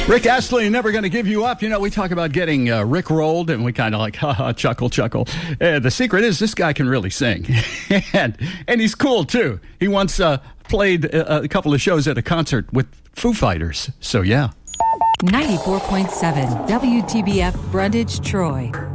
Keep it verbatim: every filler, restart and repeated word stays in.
Rick Astley, Never Gonna Give You Up. You know, we talk about getting uh, Rick rolled, and we kind of like, haha, chuckle, chuckle. Uh, the secret is this guy can really sing. and, and he's cool, too. He once uh, played a, a couple of shows at a concert with Foo Fighters. So, yeah. ninety-four point seven W T B F Brundage, Troy.